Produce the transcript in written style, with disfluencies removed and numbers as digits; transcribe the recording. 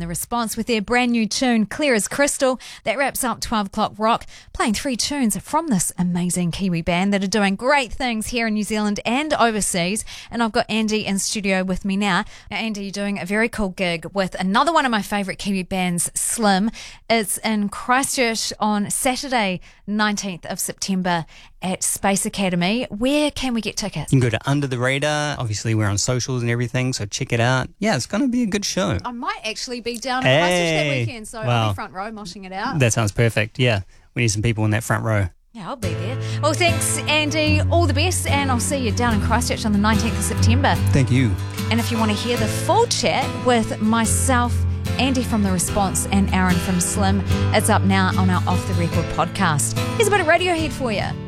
Response with their brand new tune, Clear as Crystal. That wraps up 12 o'clock rock, playing 3 tunes from this amazing Kiwi band that are doing great things here in New Zealand and overseas. And I've got Andy in studio with me now. Now, Andy, you're doing a very cool gig with another one of my favourite Kiwi bands, Slim. It's in Christchurch on Saturday, 19th of September at Space Academy. Where can we get tickets? You can go to Under the Radar. Obviously, we're on socials and everything, so check it out. Yeah, it's going to be a good show. I might actually be down in Christchurch that weekend, so I'll be front row moshing it out. That sounds perfect. Yeah, we need some people in that front row. Yeah, I'll be there. Well, thanks, Andy. All the best, and I'll see you down in Christchurch on the 19th of September. Thank you. And if you want to hear the full chat with myself, Andy from The Response, and Aaron from Slim, it's up now on our Off the Record podcast. Here's a bit of Radiohead for you.